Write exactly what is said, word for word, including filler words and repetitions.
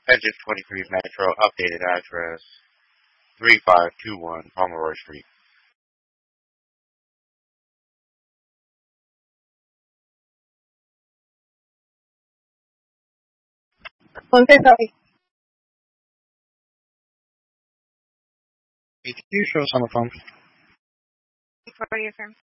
Engine twenty-three Metro, updated address three five two one Pomeroy Street. Okay, sorry. Can you show us on the phone? For your firm.